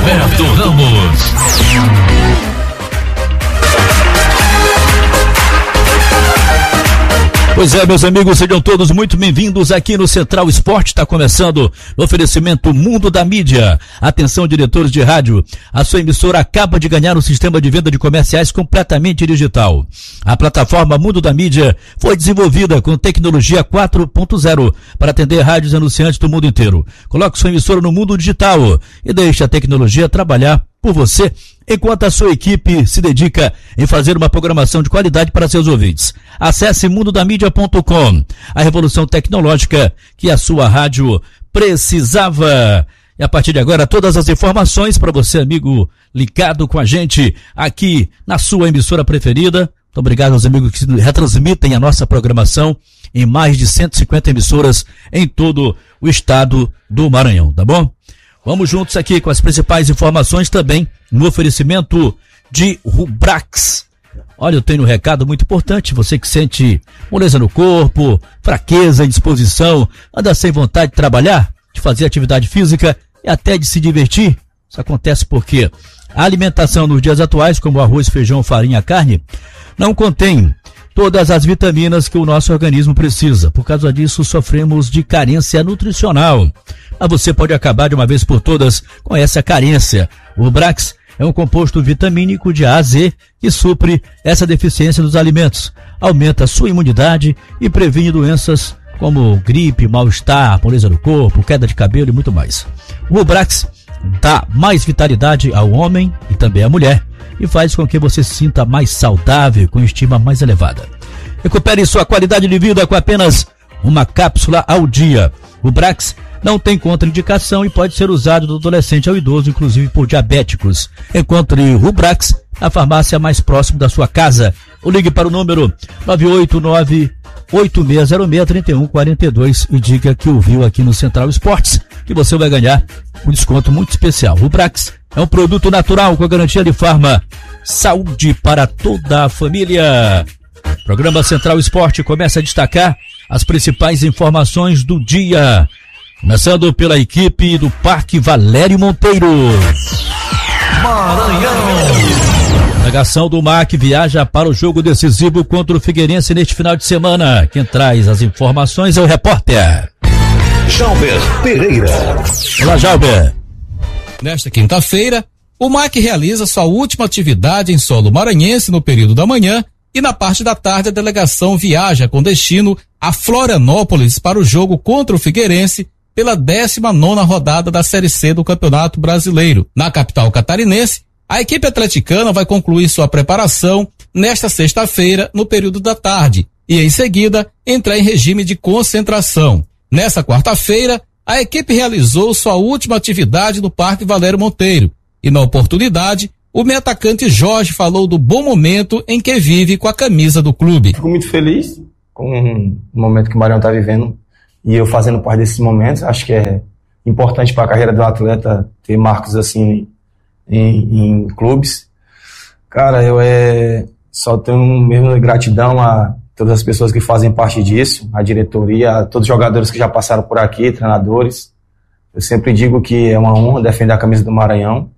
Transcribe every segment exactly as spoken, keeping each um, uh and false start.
Roberto Ramos. Pois é, meus amigos, sejam todos muito bem-vindos aqui no Central Esporte. Está começando o oferecimento Mundo da Mídia. Atenção, diretores de rádio, a sua emissora acaba de ganhar um sistema de venda de comerciais completamente digital. A plataforma Mundo da Mídia foi desenvolvida com tecnologia quatro ponto zero para atender rádios e anunciantes do mundo inteiro. Coloque sua emissora no mundo digital e deixe a tecnologia trabalhar por você, enquanto a sua equipe se dedica em fazer uma programação de qualidade para seus ouvintes. Acesse mundo da mídia ponto com, a revolução tecnológica que a sua rádio precisava. E a partir de agora, todas as informações para você, amigo, ligado com a gente aqui na sua emissora preferida. Muito obrigado aos amigos que retransmitem a nossa programação em mais de cento e cinquenta emissoras em todo o estado do Maranhão, tá bom? Vamos juntos aqui com as principais informações também no oferecimento de Rubrax. Olha, eu tenho um recado muito importante, você que sente moleza no corpo, fraqueza, indisposição, anda sem vontade de trabalhar, de fazer atividade física e até de se divertir. Isso acontece porque a alimentação nos dias atuais, como arroz, feijão, farinha, carne, não contém todas as vitaminas que o nosso organismo precisa. Por causa disso, sofremos de carência nutricional. Mas você pode acabar de uma vez por todas com essa carência. O Rubrax é um composto vitamínico de A a Z que supre essa deficiência dos alimentos, aumenta a sua imunidade e previne doenças como gripe, mal-estar, moleza no corpo, queda de cabelo e muito mais. O Rubrax dá mais vitalidade ao homem e também à mulher e faz com que você se sinta mais saudável, com estima mais elevada. Recupere sua qualidade de vida com apenas uma cápsula ao dia. O Rubrax não tem contraindicação e pode ser usado do adolescente ao idoso, inclusive por diabéticos. Encontre o Rubrax na farmácia mais próxima da sua casa. Ou ligue para o número nove oito nove, oito seis zero seis, três um quatro dois e diga que ouviu aqui no Central Esportes, que você vai ganhar um desconto muito especial. O Rubrax é um produto natural com a garantia de Farma. Saúde para toda a família. O programa Central Esporte começa a destacar as principais informações do dia. Começando pela equipe do Parque Valério Monteiro. Maranhão. A delegação do M A C viaja para o jogo decisivo contra o Figueirense neste final de semana. Quem traz as informações é o repórter Jalber Pereira. Olá, Jalber. Nesta quinta-feira, o M A C realiza sua última atividade em solo maranhense no período da manhã e na parte da tarde a delegação viaja com destino a Florianópolis para o jogo contra o Figueirense pela décima nona rodada da Série C do Campeonato Brasileiro. Na capital catarinense, a equipe atleticana vai concluir sua preparação nesta sexta-feira no período da tarde e em seguida entrar em regime de concentração. Nessa quarta-feira, a equipe realizou sua última atividade no Parque Valério Monteiro e na oportunidade, o meio atacante Jorge falou do bom momento em que vive com a camisa do clube. Fico muito feliz com o momento que o Maranhão está vivendo e eu fazendo parte desses momentos. Acho que é importante para a carreira do atleta ter marcos assim em, em clubes. Cara, eu é, só tenho mesmo gratidão a todas as pessoas que fazem parte disso, a diretoria, a todos os jogadores que já passaram por aqui, treinadores. Eu sempre digo que é uma honra defender a camisa do Maranhão.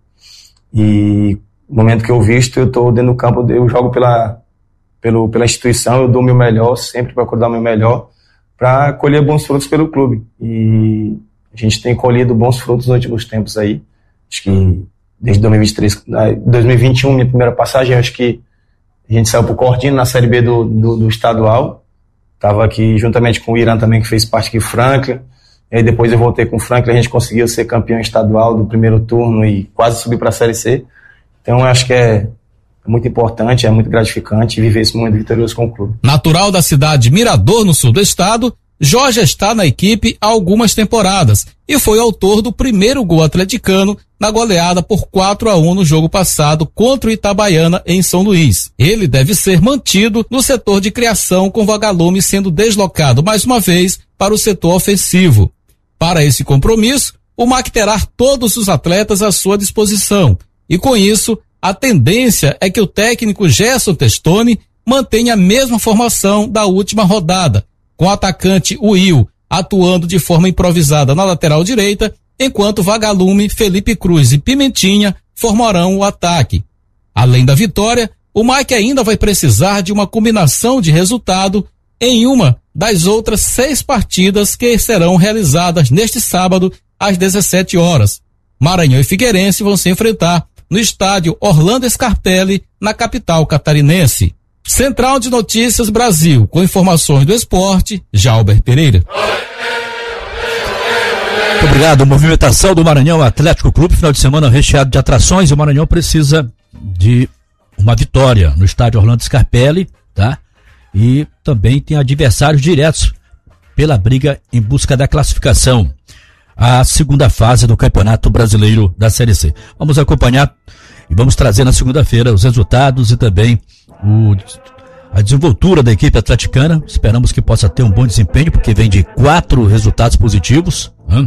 E no momento que eu visto, eu estou dentro do campo, eu jogo pela, pelo, pela instituição, eu dou o meu melhor, sempre procuro dar o meu melhor para colher bons frutos pelo clube. E a gente tem colhido bons frutos nos últimos tempos aí. Acho que desde dois mil e vinte e três, dois mil e vinte e um, minha primeira passagem, acho que a gente saiu pro Cortino na Série B do, do, do estadual. Estava aqui juntamente com o Irã também, que fez parte aqui, Franklin. E aí depois eu voltei com o Franklin, a gente conseguiu ser campeão estadual do primeiro turno e quase subir para a Série C. Então eu acho que é muito importante, é muito gratificante viver esse momento vitorioso com o clube. Natural da cidade de Mirador, no sul do estado, Jorge está na equipe há algumas temporadas e foi autor do primeiro gol atleticano na goleada por quatro a um no jogo passado contra o Itabaiana em São Luís. Ele deve ser mantido no setor de criação, com Vagalume sendo deslocado mais uma vez para o setor ofensivo. Para esse compromisso, o M A C terá todos os atletas à sua disposição e, com isso, a tendência é que o técnico Gerson Testoni mantenha a mesma formação da última rodada, com o atacante Will atuando de forma improvisada na lateral direita, enquanto Vagalume, Felipe Cruz e Pimentinha formarão o ataque. Além da vitória, o Mike ainda vai precisar de uma combinação de resultado em uma das outras seis partidas que serão realizadas neste sábado às dezessete horas. Maranhão e Figueirense vão se enfrentar no estádio Orlando Scarpelli, na capital catarinense. Central de Notícias Brasil, com informações do esporte, Jalber Pereira. Muito obrigado. Movimentação do Maranhão Atlético Clube, final de semana recheado de atrações, e o Maranhão precisa de uma vitória no estádio Orlando Scarpelli, tá? E também tem adversários diretos pela briga em busca da classificação à segunda fase do Campeonato Brasileiro da Série C. Vamos acompanhar e vamos trazer na segunda-feira os resultados e também o, a desenvoltura da equipe atleticana. Esperamos que possa ter um bom desempenho, porque vem de quatro resultados positivos, né?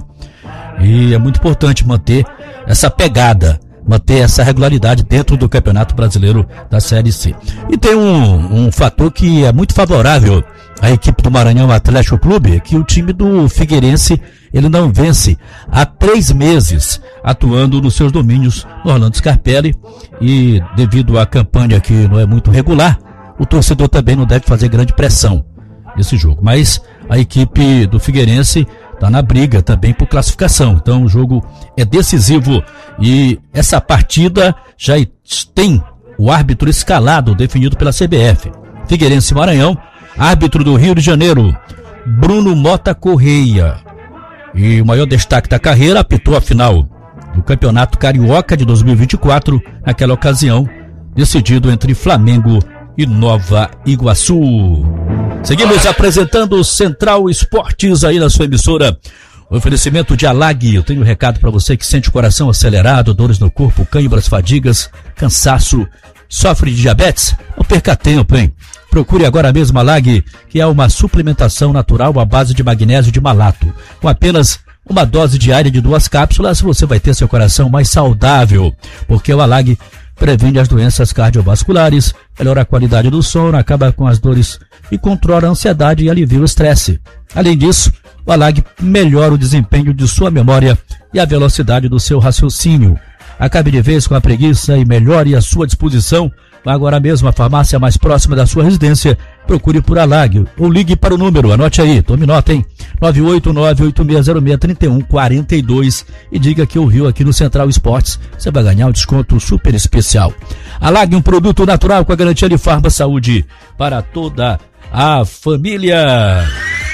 E é muito importante manter essa pegada, manter essa regularidade dentro do Campeonato Brasileiro da Série C. E tem um, um fator que é muito favorável à equipe do Maranhão Atlético Clube, que o time do Figueirense, ele não vence há três meses, atuando nos seus domínios no Orlando Scarpelli, e devido à campanha que não é muito regular, o torcedor também não deve fazer grande pressão nesse jogo. Mas a equipe do Figueirense está na briga também por classificação, então o jogo é decisivo e essa partida já tem o árbitro escalado, definido pela C B F. Figueirense e Maranhão, árbitro do Rio de Janeiro, Bruno Mota Correia, e o maior destaque da carreira, apitou a final do Campeonato Carioca de dois mil e vinte e quatro, naquela ocasião, decidido entre Flamengo e Nova Iguaçu. Seguimos apresentando o Central Esportes aí na sua emissora. O oferecimento de Alag. Eu tenho um recado para você que sente o coração acelerado, dores no corpo, câimbras, fadigas, cansaço, sofre de diabetes. Não perca tempo, hein? Procure agora mesmo a Alag, que é uma suplementação natural à base de magnésio de malato. Com apenas uma dose diária de duas cápsulas, você vai ter seu coração mais saudável, porque o Alag previne as doenças cardiovasculares, melhora a qualidade do sono, acaba com as dores e controla a ansiedade e alivia o estresse. Além disso, o Alag melhora o desempenho de sua memória e a velocidade do seu raciocínio. Acabe de vez com a preguiça e melhore a sua disposição. Vá agora mesmo à farmácia mais próxima da sua residência, procure por Alag ou ligue para o número, anote aí, tome nota, hein? nove oito nove, oito seis zero seis, três um quatro dois e diga que ouviu aqui no Central Esportes, você vai ganhar um desconto super especial. Alag, um produto natural com a garantia de Farma Saúde para toda a família.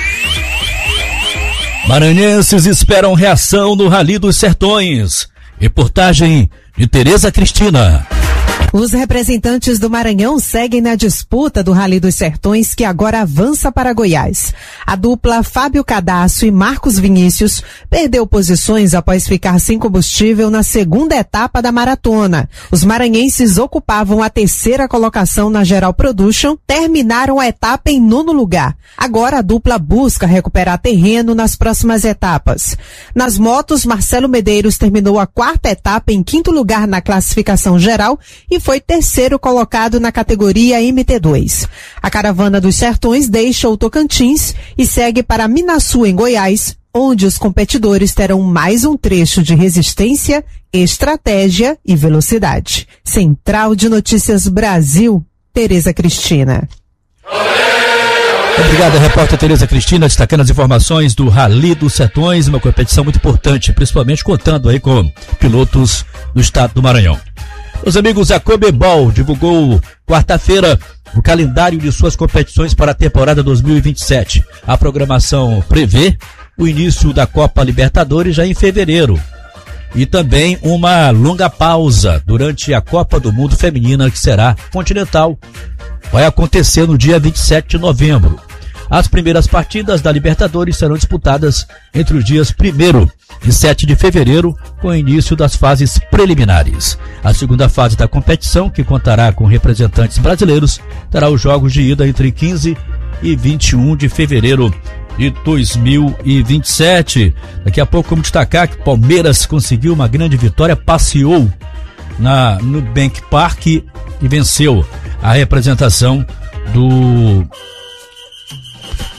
Maranhenses esperam reação no Rally dos Sertões. Reportagem de Tereza Cristina. Os representantes do Maranhão seguem na disputa do Rally dos Sertões, que agora avança para Goiás. A dupla Fábio Cadasso e Marcos Vinícius perdeu posições após ficar sem combustível na segunda etapa da maratona. Os maranhenses ocupavam a terceira colocação na Geral Production, terminaram a etapa em nono lugar. Agora a dupla busca recuperar terreno nas próximas etapas. Nas motos, Marcelo Medeiros terminou a quarta etapa em quinto lugar na classificação geral e foi terceiro colocado na categoria M T dois. A caravana dos Sertões deixa o Tocantins e segue para Minaçu, em Goiás, onde os competidores terão mais um trecho de resistência, estratégia e velocidade. Central de Notícias Brasil, Tereza Cristina. Obrigado, repórter Tereza Cristina, destacando as informações do Rally dos Sertões, uma competição muito importante, principalmente contando aí com pilotos do estado do Maranhão. Meus amigos, a Conmebol divulgou quarta-feira o calendário de suas competições para a temporada dois mil e vinte e sete. A programação prevê o início da Copa Libertadores já em fevereiro e também uma longa pausa durante a Copa do Mundo Feminina, que será continental. Vai acontecer no dia vinte e sete de novembro. As primeiras partidas da Libertadores serão disputadas entre os dias primeiro e sete de fevereiro, com o início das fases preliminares. A segunda fase da competição, que contará com representantes brasileiros, terá os jogos de ida entre quinze e vinte e um de fevereiro de dois mil e vinte e sete. Daqui a pouco vamos destacar que Palmeiras conseguiu uma grande vitória, passeou na Nubank Park e venceu a representação do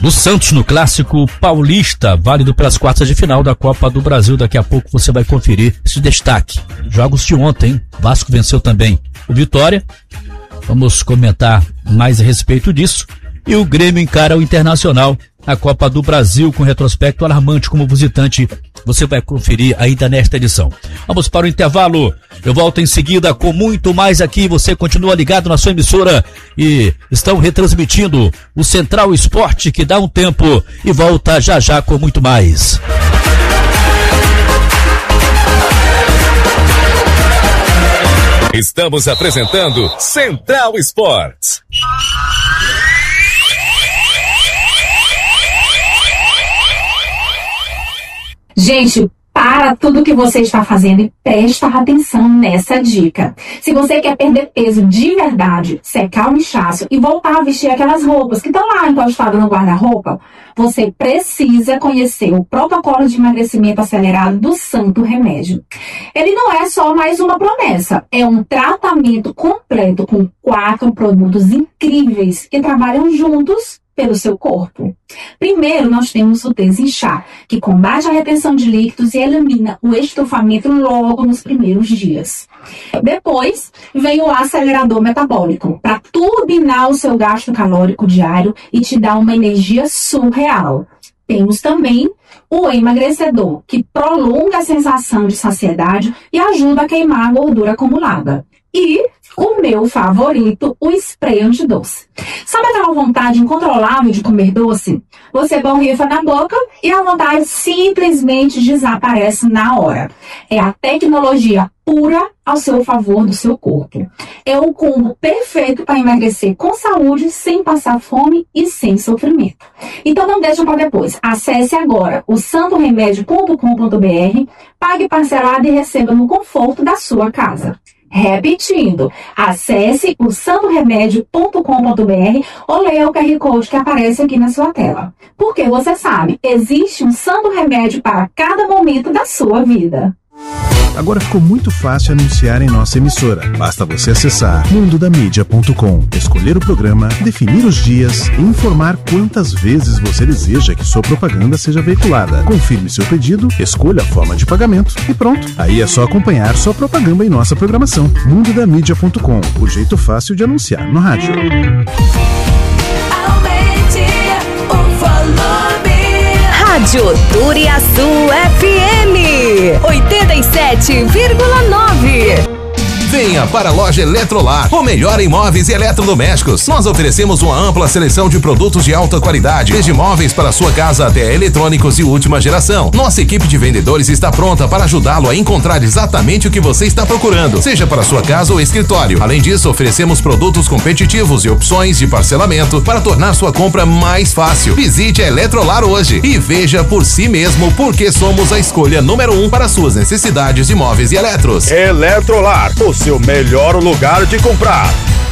do Santos no Clássico Paulista, válido pelas quartas de final da Copa do Brasil. Daqui a pouco você vai conferir esse destaque. Jogos de ontem, Vasco venceu também o Vitória. Vamos comentar mais a respeito disso. E o Grêmio encara o Internacional na Copa do Brasil com retrospecto alarmante como visitante. Você vai conferir ainda nesta edição. Vamos para o intervalo. Eu volto em seguida com muito mais aqui. Você continua ligado na sua emissora e estão retransmitindo o Central Esporte, que dá um tempo e volta já já com muito mais. Estamos apresentando Central Esportes. Gente, para tudo que você está fazendo e presta atenção nessa dica. Se você quer perder peso de verdade, secar o inchaço e voltar a vestir aquelas roupas que estão lá encostadas no guarda-roupa, você precisa conhecer o protocolo de emagrecimento acelerado do Santo Remédio. Ele não é só mais uma promessa, é um tratamento completo com quatro produtos incríveis que trabalham juntos pelo seu corpo. Primeiro, nós temos o Desinchar, que combate a retenção de líquidos e elimina o estufamento logo nos primeiros dias. Depois, vem o acelerador metabólico, para turbinar o seu gasto calórico diário e te dar uma energia surreal. Temos também o emagrecedor, que prolonga a sensação de saciedade e ajuda a queimar a gordura acumulada. E o meu favorito, o spray antidoce. Sabe aquela vontade incontrolável de comer doce? Você borrifa na boca e a vontade simplesmente desaparece na hora. É a tecnologia pura ao seu favor do seu corpo. É o combo perfeito para emagrecer com saúde, sem passar fome e sem sofrimento. Então não deixa para depois. Acesse agora o santo remédio ponto com ponto b r, pague parcelado e receba no conforto da sua casa. Repetindo, acesse o santo remédio ponto com ponto b r ou leia o Q R Code que aparece aqui na sua tela. Porque você sabe, existe um santo remédio para cada momento da sua vida. Agora ficou muito fácil anunciar em nossa emissora. Basta você acessar mundo da mídia ponto com, escolher o programa, definir os dias e informar quantas vezes você deseja que sua propaganda seja veiculada. Confirme seu pedido, escolha a forma de pagamento e pronto. Aí é só acompanhar sua propaganda em nossa programação. mundo da mídia ponto com, o jeito fácil de anunciar no rádio. Aumente o volume. Rádio Turiaçu F M oitenta e sete vírgula nove. Venha para a loja Eletrolar, o melhor em móveis e eletrodomésticos. Nós oferecemos uma ampla seleção de produtos de alta qualidade, desde móveis para sua casa até eletrônicos de última geração. Nossa equipe de vendedores está pronta para ajudá-lo a encontrar exatamente o que você está procurando, seja para sua casa ou escritório. Além disso, oferecemos produtos competitivos e opções de parcelamento para tornar sua compra mais fácil. Visite a Eletrolar hoje e veja por si mesmo porque somos a escolha número um para suas necessidades de móveis e eletros. Eletrolar, o seu melhor lugar de comprar.